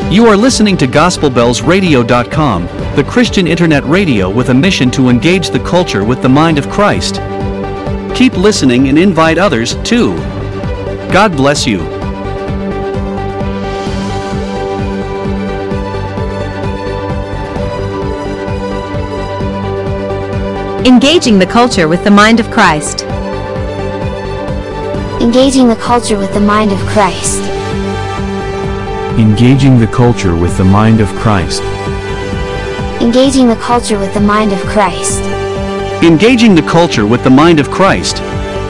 You are listening to GospelBellsRadio.com, the Christian internet radio with a mission to engage the culture with the mind of Christ. Keep listening and invite others, too. God bless you. Engaging the culture with the mind of Christ. Engaging the culture with the mind of Christ. Engaging the culture with the mind of Christ. Engaging the culture with the mind of Christ. Engaging the culture with the mind of Christ.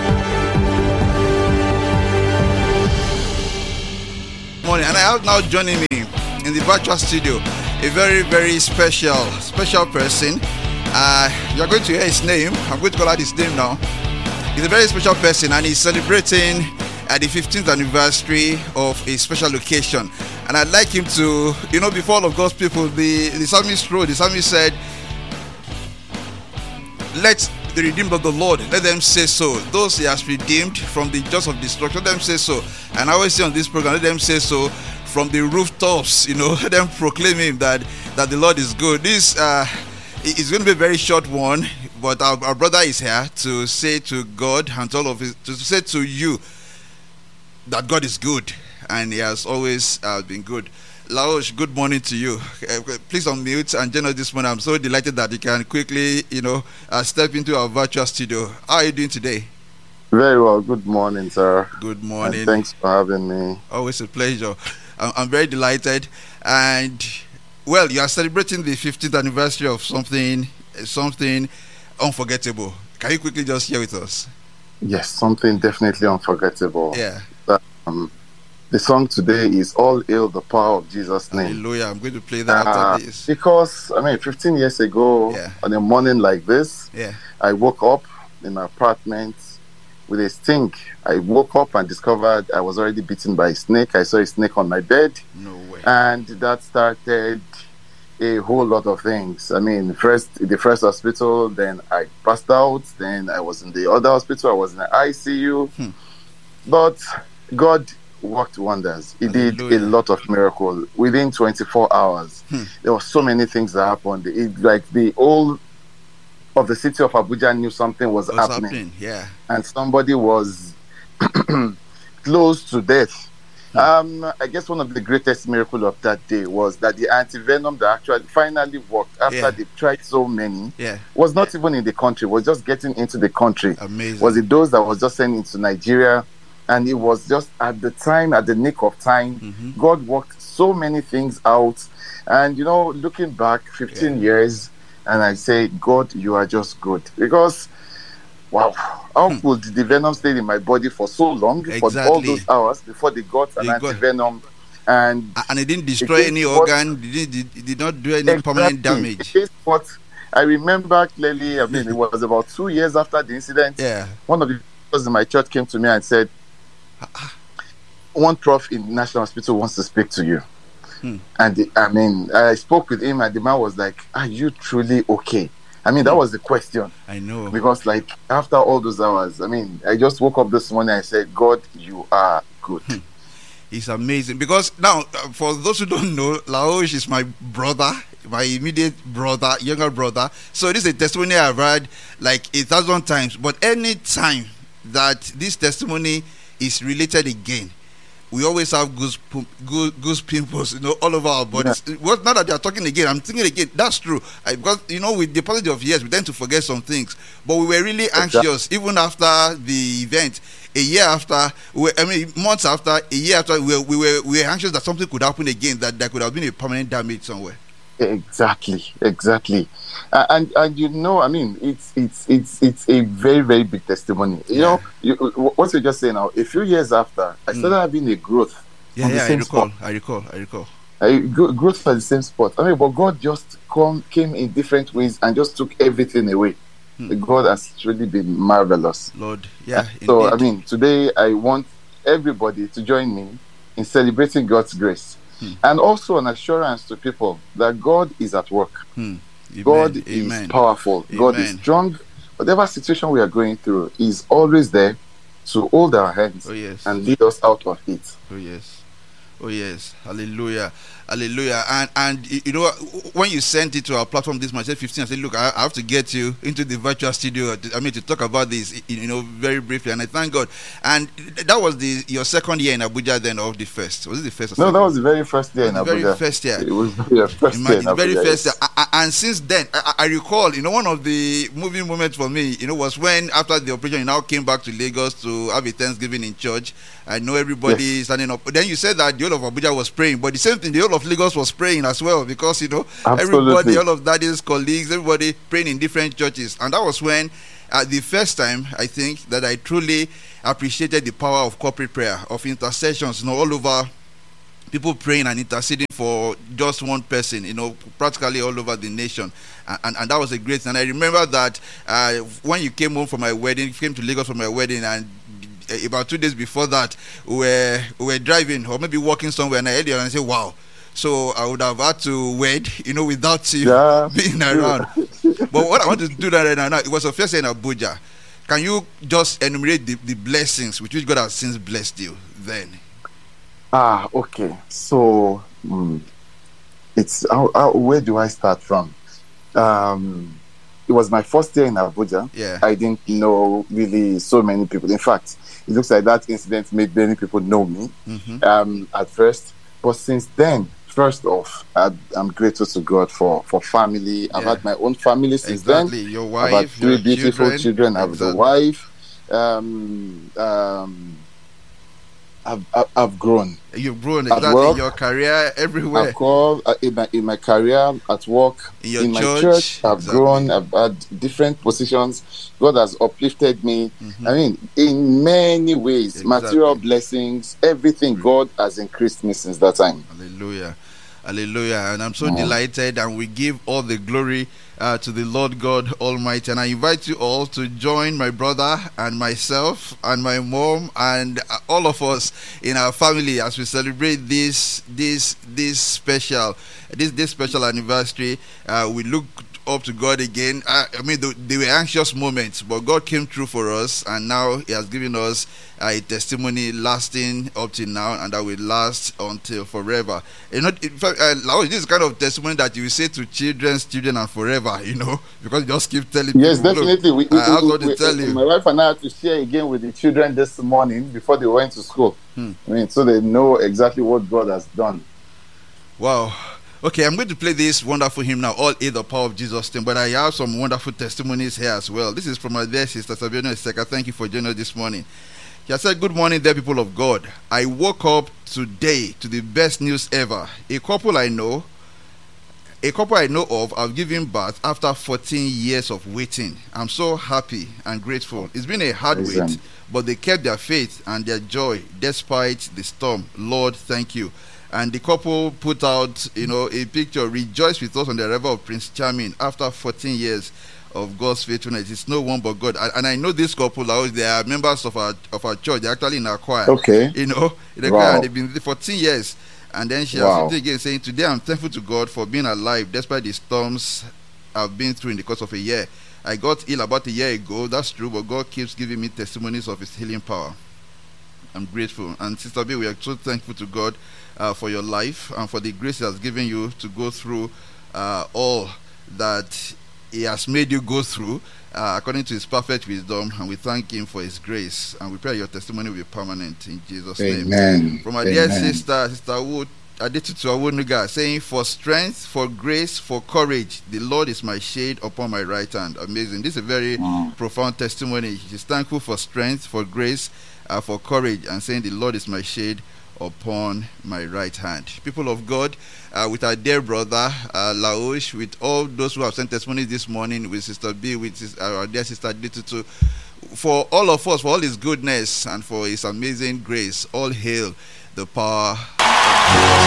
Morning, and I have now joining me in the virtual studio a very, very special person. You're going to hear his name. I'm going to call out his name now. He's a very special person, and he's celebrating the 15th anniversary of a special occasion. And I'd like him to, before all of God's people, the psalmist wrote, the psalmist said, let the redeemed of the Lord, let them say so. Those he has redeemed from the jaws of destruction, let them say so. And I always say on this program, let them say so from the rooftops, let them proclaim him that the Lord is good. This is going to be a very short one, but our brother is here to say to God and to all of his, to say to you that God is good, and he has always been good. Laosh, good morning to you. Please unmute and join us this morning. I'm so delighted that you can quickly, step into our virtual studio. How are you doing today? Very well. Good morning, sir. Good morning. And thanks for having me. Always a pleasure. I'm very delighted. And, well, you are celebrating the 15th anniversary of something unforgettable. Can you quickly just share with us? Yes, something definitely unforgettable. Yeah. The song today is All Hail the Power of Jesus' Name. Hallelujah. I'm going to play that after this. Because, 15 years ago, on a morning like this, I woke up in my apartment with a stink. I woke up and discovered I was already bitten by a snake. I saw a snake on my bed. No way. And that started a whole lot of things. The first hospital, then I passed out, then I was in the other hospital, I was in the ICU. But God worked wonders. He did a lot of miracles within 24 hours. There were so many things that happened. The whole of the city of Abuja knew something was happening. And somebody was close to death. I guess one of the greatest miracles of that day was that the anti-venom that actually finally worked after they tried so many was not even in the country, was just getting into the country. Amazing. Was it those that was just sent into Nigeria? And it was just at the nick of time. God worked so many things out. And, looking back 15 years, and I say, God, you are just good. Because, wow, how could the venom stay in my body for so long, for all those hours before they got an anti-venom? And it didn't destroy any organ, it did not do any permanent damage. But I remember clearly, it was about 2 years after the incident. One of the people in my church came to me and said, one prof in National Hospital wants to speak to you. And I spoke with him, and the man was like, are you truly okay? That was the question. I know. Because after all those hours, I just woke up this morning and I said, God, you are good. It's amazing. Because now, for those who don't know, Laosh is my brother, my immediate brother, younger brother. So this is a testimony I've heard 1,000 times. But any time that this testimony is related again, we always have goose pimples, all over our bodies. Well, now that you are talking again, I'm thinking again. That's true. Because with the passage of years, we tend to forget some things. But we were really anxious, even after the event. A year after, months after, a year after, we were anxious that something could happen again. That there could have been a permanent damage somewhere. Exactly. And it's a very, very big testimony. What you just say now, a few years after, I started having a growth on the same spot. I recall. Growth for the same spot. But God just came in different ways and just took everything away. God has really been marvelous. Lord, So, today I want everybody to join me in celebrating God's grace. And also an assurance to people that God is at work. God is powerful. God is strong. Whatever situation we are going through, He is always there to hold our hands and lead us out of it. Oh yes, hallelujah, hallelujah. And you know, when you sent it to our platform this month, I said 15. I said, look, I have to get you into the virtual studio. To talk about this, very briefly. And I thank God. And that was your second year in Abuja, then, or the first? Was it the first? Or No, second? that was the very first year in Abuja. Very first year. It was the first year in Abuja. Very first year. And since then, I recall, one of the moving moments for me, was when after the operation, you now came back to Lagos to have a Thanksgiving in church. I know everybody standing up. But then you said that the whole of Abuja was praying, but the same thing, the whole of Lagos was praying as well, because everybody, all of daddy's colleagues, everybody praying in different churches. And that was when, the first time, I think, that I truly appreciated the power of corporate prayer, of intercessions, all over, people praying and interceding for just one person, practically all over the nation. And that was a great thing. And I remember that when you came home from my wedding, you came to Lagos for my wedding, and about 2 days before that, we were driving or maybe walking somewhere, and I heard you and I said, wow. So I would have had to wed, without you being around. But what I want to do right now, it was a first year in Abuja. Can you just enumerate the blessings with which God has since blessed you then? Okay. So it's where do I start from? It was my first year in Abuja. Yeah. I didn't know really so many people. In fact, it looks like that incident made many people know me at first. But since then, first off, I'm grateful to God for family. I've had my own family since then. Your wife, I've had 3 beautiful children. I have a wife. I've grown. You've grown exactly in your career, everywhere. I've grown in my career, at work, in my church. I've grown. I've had different positions. God has uplifted me. I mean, in many ways, material blessings, everything. God has increased me since that time. Hallelujah. Hallelujah. And I'm so delighted, and we give all the glory to the Lord God Almighty. And I invite you all to join my brother and myself and my mom and all of us in our family as we celebrate this special anniversary. We look up to God again. They were anxious moments, but God came through for us, and now He has given us a testimony lasting up till now, and that will last until forever. This is kind of testimony that you will say to children, and forever, because you just keep telling people. Yes, definitely. I have what to tell you. My wife and I had to share again with the children this morning before they went to school. So they know exactly what God has done. Wow. Okay, I'm going to play this wonderful hymn now, All Hail the Power of Jesus' Name, but I have some wonderful testimonies here as well. This is from my dear sister Sabiano Eseka. Thank you for joining us this morning. She has said, good morning, dear people of God. I woke up today to the best news ever. A couple I know of have given birth after 14 years of waiting. I'm so happy and grateful. It's been a hard wait, but they kept their faith and their joy despite the storm. Lord, thank you. And the couple put out, a picture, rejoice with us on the arrival of Prince Charming after 14 years of God's faithfulness. It's no one but God. And I know this couple, they are members of our church. They're actually in our choir. Okay. In the choir, and they've been there for 14 years. And then she has something again saying, today I'm thankful to God for being alive despite the storms I've been through in the course of a year. I got ill about a year ago, that's true, but God keeps giving me testimonies of His healing power. I'm grateful. And Sister B, we are so thankful to God for your life and for the grace He has given you to go through all that He has made you go through according to His perfect wisdom, and we thank Him for His grace, and we pray your testimony will be permanent in Jesus' name. From our dear sister Wood Adetutu Awunuga, saying, for strength, for grace, for courage, the Lord is my shade upon my right hand. Amazing. This is a very profound testimony. She's thankful for strength, for grace, for courage, and saying the Lord is my shade upon my right hand. People of God, with our dear brother Laosh, with all those who have sent testimonies this morning, with Sister B, with our dear sister Adetutu, for all of us, for all His goodness and for His amazing grace, all hail the power of Jesus.